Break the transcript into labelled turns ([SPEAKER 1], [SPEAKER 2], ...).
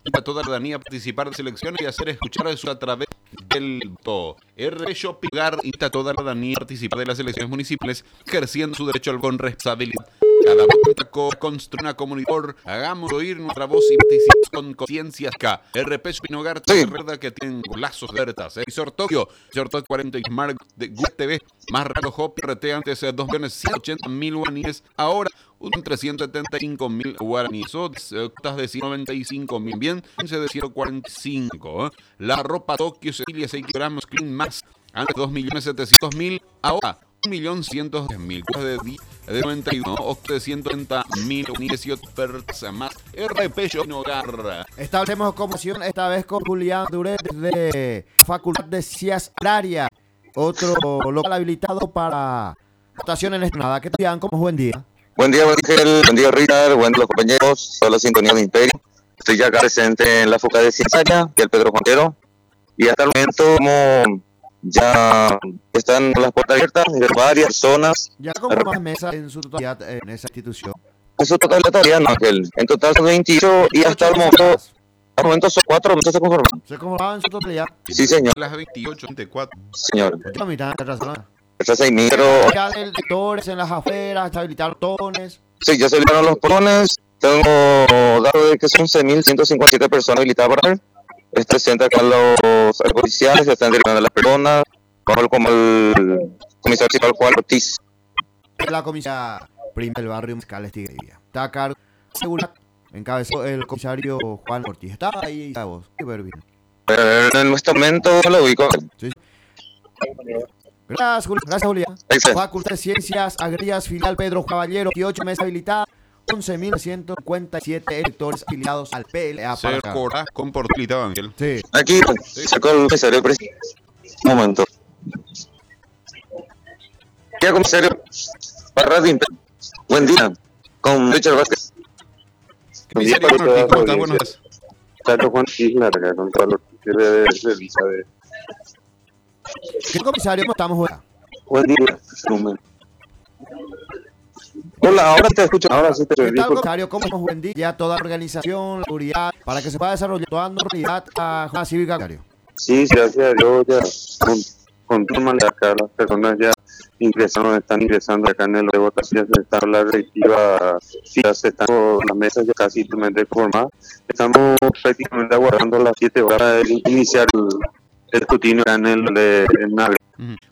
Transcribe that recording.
[SPEAKER 1] a toda la ciudadanía a participar de selecciones y hacer escuchar eso a través del voto. RP Shopping invita a toda la ciudadanía a participar de las elecciones municipales, ejerciendo su derecho al con responsabilidad. Cada voto construye una comunidad. Hagamos oír nuestra voz y participemos con conciencia acá. RP Shopping Hogar, recuerda que tienen lazos vertas. Visor Tokio, 40 y Smart de Good TV, más raro Hop RT antes de 2.180.000 guaraníes, ahora 375.000 guaraníes, cuotas de 195.000, bien, 15 de 145. La ropa Tokio Cecilia 6 gramos clean más, antes 2.700.000, ahora 1.110.000, de 91, de 130.000 18 personas más. RP Shopping Hogar.
[SPEAKER 2] Establecemos conversación esta vez con Julián Duret de Facultad de Ciencias Agrarias, otro local habilitado para votación en esta nada. ¿Qué tal, Julián? ¿Cómo es? Buen día.
[SPEAKER 3] Buen día, buen día Richard, buen día los compañeros, soy la sintonía de Imperio. Estoy ya acá presente en la Facultad de Ciencias Agrarias, y el Pedro Juanquero, y hasta el momento como ya están las puertas abiertas de varias personas.
[SPEAKER 2] ¿Ya como más mesas en su totalidad en esa institución?
[SPEAKER 3] En su totalidad todavía no, Ángel. En total son 28 y hasta el momento son 4 mesas se conforman.
[SPEAKER 2] ¿Se conformaban en su totalidad?
[SPEAKER 3] Sí, señor.
[SPEAKER 1] Las 28, 24.
[SPEAKER 3] Señor.
[SPEAKER 2] ¿Qué mitad de razón?
[SPEAKER 3] Estas 6.000, pero...
[SPEAKER 2] Ya hay lectores en las afueras, se habilitaron tones.
[SPEAKER 3] Sí, ya se habilitaron los portones. Tengo datos de que son 11.157 personas habilitadas para ver. Presente acá los policiales, están derivando a las personas, como el comisario principal Juan Ortiz.
[SPEAKER 2] La comisaría primera del barrio Mezcales Tigrería. Está a cargo de seguridad, encabezó el comisario Juan Ortiz. Está ahí a vos.
[SPEAKER 3] En este momento lo ubico.
[SPEAKER 2] Sí. Gracias, Julián. Facultad de Ciencias Agrarias, filial Pedro Caballero, 28 mesas habilitadas, 11.157 electores afiliados al PLA.
[SPEAKER 1] Se cobra con portilidad, Ángel.
[SPEAKER 2] Sí.
[SPEAKER 3] Aquí sacó el comisario. Un momento. ¿Qué comisario? Para Radio Imperio. Buen día. Con Richard Vázquez.
[SPEAKER 1] Comisario Ortiz, ¿cómo está? Buenos días.
[SPEAKER 4] Carlos Juan Isla, acá con todos los que de
[SPEAKER 2] ¿Qué comisario? ¿Cómo estamos, Julián?
[SPEAKER 4] Buen día. Hola, ahora te escucho. Ahora sí te
[SPEAKER 2] ¿Qué
[SPEAKER 4] escucho.
[SPEAKER 2] tal, comisario? ¿Cómo estamos? Buen día. Ya toda la organización, la seguridad, para que se pueda desarrollar toda normalidad a la cívica.
[SPEAKER 4] Sí, gracias a Dios ya conforman acá las personas ya ingresaron, están ingresando acá en el de votación, ya se está la directiva, ya se están las mesas ya casi totalmente conformadas. Estamos prácticamente aguardando las 7 horas de iniciar el escrutinio acá en el de Nave.